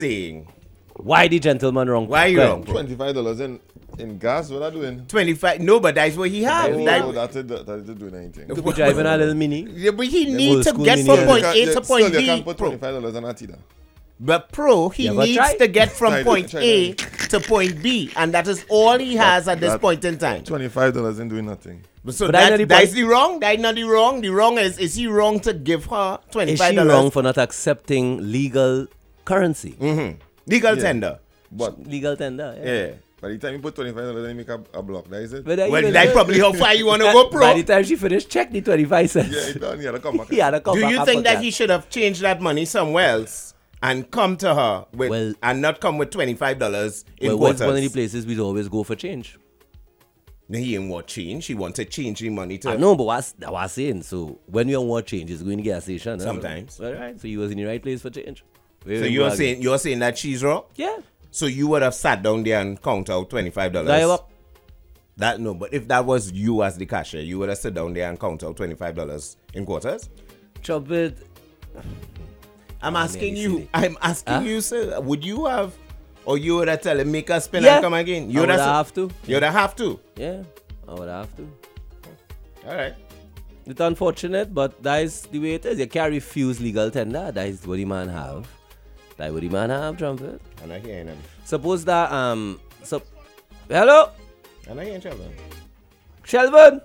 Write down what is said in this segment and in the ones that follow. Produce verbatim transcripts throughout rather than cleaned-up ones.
saying. Why the gentleman wrong? Why you Go wrong? ahead. twenty-five dollars in, in gas, what are you doing? twenty-five. No, but that's what he has. No, That- that is that is doing anything. Could be driving a little mini. Yeah, but he Them needs old to school get mini from and- point You A can't- to you- point still, B. You can't put Pro. twenty-five dollars on that either. But pro, he You ever needs try? to get from Try point that, try A to point B, and that is all he has at this that- point in time. twenty-five dollars ain't doing nothing. So But I know that, the that's point- the wrong. That's not the wrong. The wrong is is he wrong to give her Is twenty-five she dollars wrong for not accepting legal currency? Mm. legal Yeah. tender? But Legal tender. Yeah. Yeah. by the time you put twenty-five dollars, then you make a, a block. That is it. But then Well, you that's know- probably how far you want to go, By pro. the time she finished, check the twenty-five cents. Yeah, he done. He had to come back. He had to come Do back you and think put that he should have changed that money somewhere else and come to her with Well- and not come with twenty-five dollars in Well, quarters? what's one of the places we always go for change? No, he ain't want change. He wants to change the money to. I know, but what's that was saying? So when you want change, it's going to get a station. huh? Sometimes. All right. So you was in the right place for change. Where So you you're bargain. saying you're saying that she's wrong? Yeah. So you would have sat down there and count out twenty-five dollars. Dial up. That no, but if that was you as the cashier, you would have sat down there and count out twenty-five dollars in quarters. Trumpet. I'm Oh, asking man, you. silly. I'm asking Huh? you, sir. Would you have, or you would have tell him make a spin Yeah. and come again? You I would have have to. You would have to. Yeah. I would have to. All right. It's unfortunate, but that is the way it is. You can't refuse legal tender. That is what the man have. That is what the man have, Trumpet. I'm not hearing him. Suppose that, um, so, hello, I'm not hearing Sheldon. Shelvin.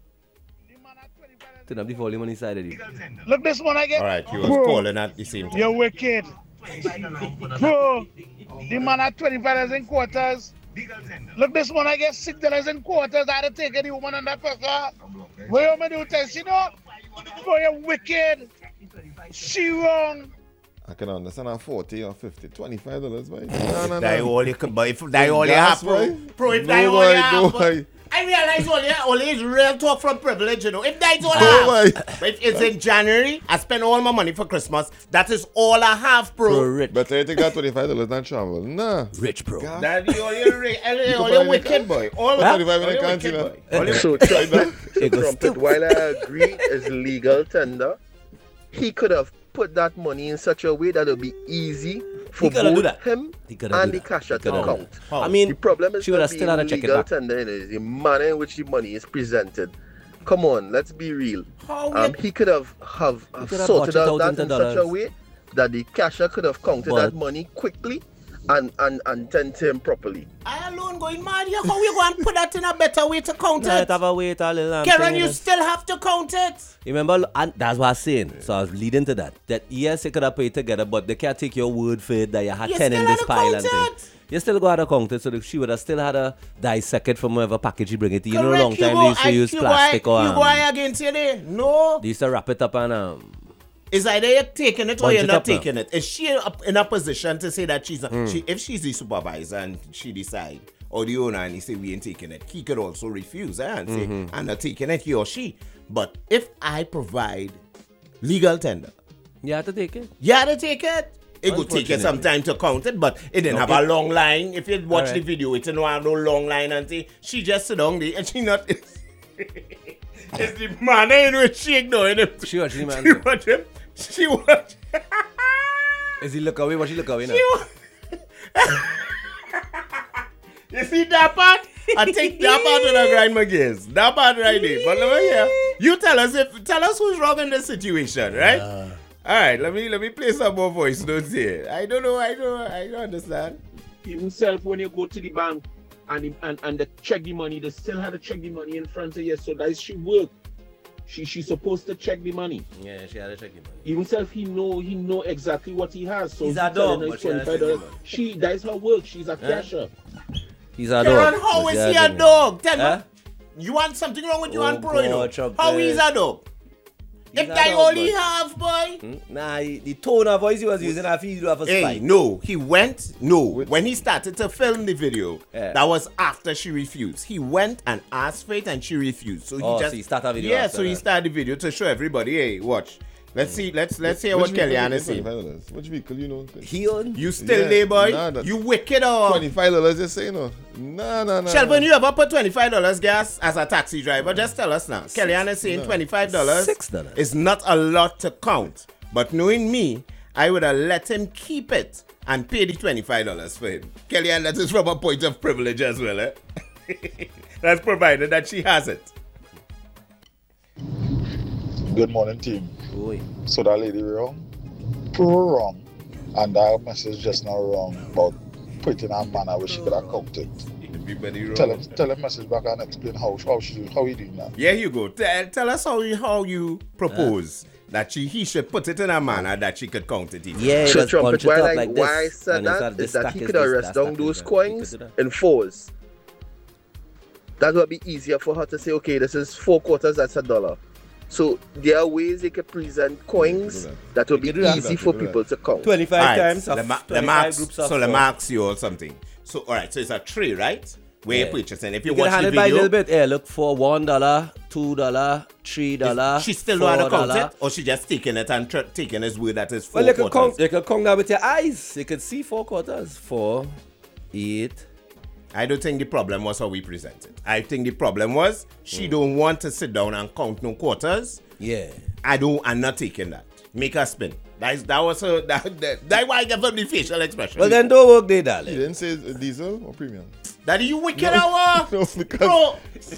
Turn up the volume on the side of you. Look this one again. All right, he was Bro, calling at the same time. you're wicked. Bro, the man at twenty-five dollars in quarters. Look this one, I get six dollars in quarters. I had to take any woman under pressure. What you want me to do, test, you know? Bro, you're wicked. She wrong. I can understand a forty or fifty. twenty-five dollars, boy. No, no, That no. all you could buy. If that all you Gas, have, pro. boy. Pro, if No, that all boy, you no, have. boy. I realize all you all is real talk from privilege, you know. If that's all No, I have. boy. If it's in January, I spend all my money for Christmas. That is all I have, Pro bro. rich. Better you take that twenty-five dollars than travel. Nah. Rich pro. Gas. That is all you re- all you- all buy you the wicked car. boy. All Huh? all you twenty-five in the wicked canteen, boy. All you- So, trumpet, It goes trumpet still. while I agree is legal tender, he could have put that money in such a way that it would be easy for He couldn't do both that. him He couldn't and do the that. cashier He to couldn't do count. How? I mean, The problem is she would not have still being had to check it legal back. tender it is the manner in which the money is presented. Come on, let's be real. How Um, we- he could have have, have could have sorted bought it out out that into in such a dollars. way that the cashier could have counted But- that money quickly and and and tend to him properly. I alone going mad here. How you going to put that in a better way to count Nah, it? it have a wait a little. I'm Karen, telling you you. still have to count it. Remember, and that's what I was saying. So I was leading to that. That yes, you could have paid together, but they can't take your word for it that you had You ten in still this had to pile count and thing. it. You still got to count it, so that she would have still had to dissect it from whatever package you bring it. You know, Correct, long time you they go- used to I- use you plastic go, or You um, go against you there. No. they used to wrap it up and um. It's either you're taking it or Bunch you're it not up now. taking it. Is she up- in a position to say that she's a, she, if she's the supervisor and she decide, or the owner and he say we ain't taking it, he could also refuse eh, and say I'm not taking it, he or she. But if I provide legal tender, You had to take it. you had to take it. It would take you some Unfortunately. time to count it, but it didn't No, have it- a long line. If you watch the Alright. video, it didn't have no long line and say she just sit down there and she not. It's the manner in which she ignoring him. She watch the man. She watch him. She watch. Is he look away? What she look away now? She wa- You see that part? I take that part to the grind my gears. That part right there. But let me hear. You tell us if tell us who's wrong in this situation, right? Uh, All right, let me let me play some more voice notes here. I don't know. I don't. I don't understand. Himself when you go to the bank and him- and and they check the money, they still have to check the money in front of you. So that's she work. She she's supposed to check the money. Yeah, she had to check it. Himself he know he know exactly what he has. So He's he a telling dog, her but it's she has to twenty-five dollars. check the money. She that's her work. She's a cashier. He's a Karen, dog. how but is she he had a to- dog? Tell Huh? me. You want something wrong with you Oh, and Pro, you know? God, Chop, How eh. is a dog? He's If a that dog, all he but- have, boy. Hmm? Nah, he- the tone of voice he was using, I feel he do have a Hey, spike. no, he went. No, when he started to film the video, Yeah. that was after she refused. He went and asked for it, and she refused. So he Oh, so just he started a video Yeah, after so he that. started the video to show everybody. Hey, watch. Let's see. Let's let's hear what Kellyanne is saying. twenty-five dollars. Which vehicle you know? He on? You still Yeah, there, boy? nah, that- you wicked or? twenty-five dollars you say no? Nah, nah, nah. Shelvin, nah. you ever put twenty-five dollars gas as a taxi driver? Just tell us now. Kellyanne is saying twenty-five dollars Six dollars. is not a lot to count. But knowing me, I would have let him keep it and pay the twenty-five dollars for him. Kellyanne, that is from a point of privilege as well, eh? That's provided that she has it. Good morning, team. Oi. So that lady wrong? Pro wrong. And that message just now wrong about putting her manner where she could have counted. Everybody wrong. Tell him, tell him message back and explain how how she how he doing that. Yeah, you go. Tell, tell us how you, how you propose that she he should put it in a manner that she could count it. Easily. Yeah, So just Trumpet, bunch it why, up like, like why I this. said And it's that like is this that stack he is could this, arrest that down stack is those that. He coins could do that. in fours. That would be easier for her to say, okay, this is four quarters, that's a dollar. So there are ways they can present coins that will be can do that. easy for people to count. twenty-five All right, times of let ma- let twenty-five Max- groups of so let four. Max you or something. So all right, so it's a tray, right? Where Yeah. you're purchasing. If you, You can watch hand the it by a little video, bit. Yeah, look for one dollar, two dollar, three dollar. she still know how to count it, or she just taking it and tr- taking his word that is four Well, you can quarters. count. You can count that with your eyes. You can see four quarters. Four, eight. I don't think the problem was how we presented. I think the problem was she don't want to sit down and count no quarters. Yeah. I don't. I'm not taking that. Make her spin. That is that was her. That that, that why I give them the facial expression. Well, then don't work there, You darling. didn't say it's diesel or premium? Daddy, you wicked hour. No, because Bro,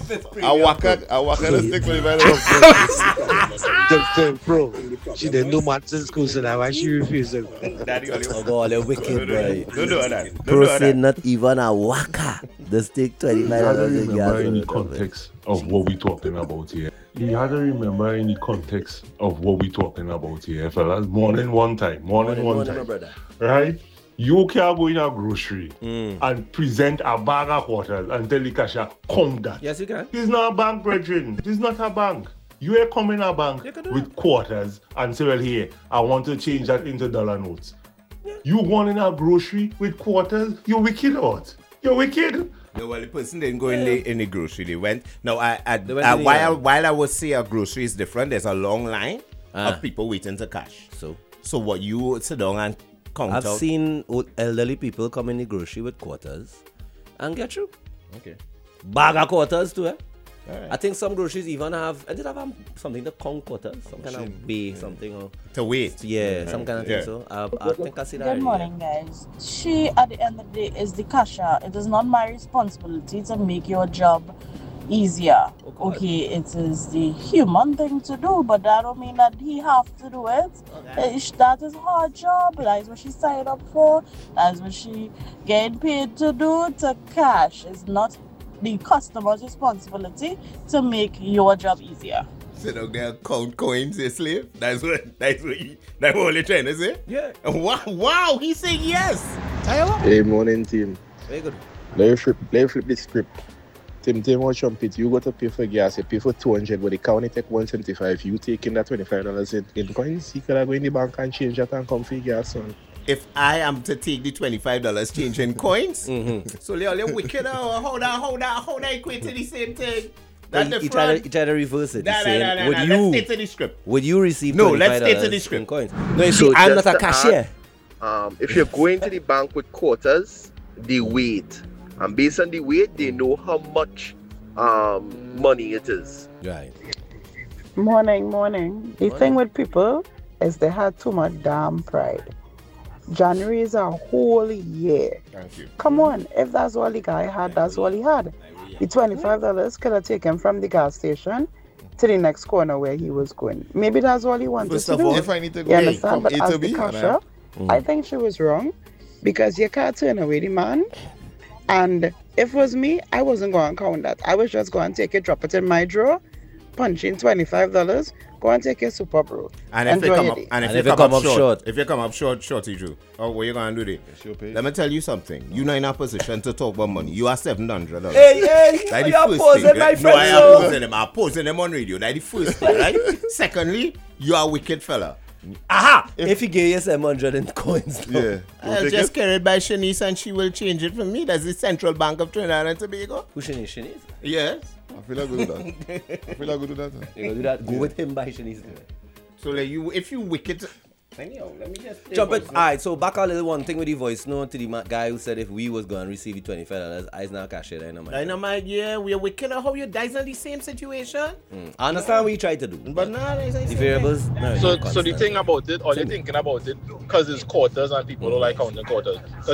I walk out, I walk out the stick twenty-five dollars. the, the pro. She didn't do maths in school, so that's why she refused it. Daddy, only Oh God, you're wicked, boy. don't do that. Don't Pro do say that. not even a waka. The stick twenty-five You have to dollars a remember gas. in the context of what we're talking about here. You have to remember in the context of what we're talking about here, fellas. More than one time, more than one time, brother. right? You can go in a grocery Mm. and present a bag of quarters and tell the cashier, count that. Yes, you can. This is not a bank, brethren. This is not a bank. You ain't come in a bank You can do with quarters and say, well, here, I want to change that into dollar notes. You want in a grocery with quarters? You're wicked out. You're wicked. No, well, the person didn't go in the in the grocery. They went. No, I, I, They went I to the while yard. while I would say a grocery is different. There's a long line Ah. of people waiting to cash. So So what you would sit down and count I've out. seen old elderly people come in the grocery with quarters and get through. Okay. Bag of quarters too, eh? Alright. I think some groceries even have, I did have um, something to count quarters, some kind of bay, something or To wait. yeah, some kind of Yeah. thing. So I, I think I see that. Good already, morning, guys. She, at the end of the day, is the cashier. It is not my responsibility to make your job easier. Oh, God. Okay, it is the human thing to do, but that don't mean that he have to do it. Okay. It's- That is her job. That is what she signed up for. That is what she getting paid to do. To cash. It's not the customer's responsibility to make your job easier. Sit down there, count coins, you slave. That's what. That's what. You, that's what you're trying to say. Yeah. Wow! Wow! He said yes. Hey, morning, team. Very good. Let me flip, let me flip the script. Tim Tim or Trumpet, you got to pay for gas, you pay for two hundred, but the county take one seventy-five. You taking that twenty-five dollars in, in coins, you could have go in the bank and change that and come for your gas on. If I am to take the twenty-five dollars change in coins, Mm-hmm. so you're you're wicked. Oh, how that, how that, how that equate to the same thing? That's Well, the you, try to, front. you try to reverse it. Nah, You're nah, saying, nah, nah, would nah. you Let's stay to the script. would you receive No, twenty-five let's dollars stay to the script. in coins? No, you So see, I'm just not a to cashier. Um, if you're going to the bank with quarters, they wait. And based on the weight, they know how much um, money it is. Right. Morning, morning. The Morning. thing with people is they had too much damn pride. January is a whole year. Thank you. Come on, if that's all the guy had, that's all he had. The twenty-five dollars could have taken him from the gas station to the next corner where he was going. Maybe that's all he wanted First to of do. all, If I need to You go understand? from But A as to the B, and cashier, I- I think she was wrong because you can't turn away the man. And if it was me, I wasn't going to count that. I was just going to take it, drop it in my drawer, punch in twenty-five dollars, go and take a super bro. And if Enjoy they come your up, day. and if And you if it come, up, come up short, short. if you come up short, shorty Drew, oh, what you gonna do there? she'll pay. Let me tell you something. You're not in a position to talk about money. You are seven hundred dollars. Hey, hey, That you're the first posing thing, my right? friend, No, I so. am posing them. I'm posing them on radio. That's the first thing, right? Secondly, you are a wicked fella. Aha! If, he gave you seven hundred in coins, no. Yeah. You I'll take just it? carry it by Shanice and she will change it for me. That's the Central Bank of Trinidad and Tobago. Who Shanice? Shanice? Yes. I feel like good with that. I feel like good with that. You gonna do that? Go with him by Shanice. So like you, if you wicked Anyhow, let me just play Jump it. voice All note. right, so back a little one thing with the voice note to the ma- guy who said if we was going to receive the twenty-five dollars, I's not cash it. Dynamite. Dynamite, yeah, we we killer how you guys in the same situation. Mm. I understand what you try to do. But nah, it's The variables. No, So, no so the constant. thing about it, or you're thinking about it, because it's quarters and people don't like counting quarters.